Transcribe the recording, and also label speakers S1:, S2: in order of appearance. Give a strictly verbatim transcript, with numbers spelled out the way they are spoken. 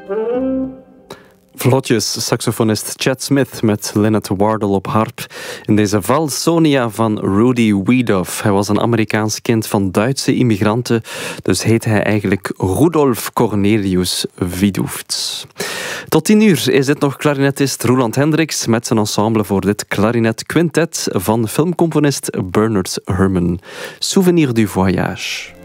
S1: Vlotjes, saxofonist Chad Smith met Lynette Wardle op harp. In deze Valsonia van Rudy Wiedoff. Hij was een Amerikaans kind van Duitse immigranten, dus heet hij eigenlijk Rudolf Cornelius Wiedoeft. Tot tien uur is dit nog klarinetist Roland Hendricks met zijn ensemble voor dit klarinet quintet van filmcomponist Bernard Herrmann. Souvenir du voyage.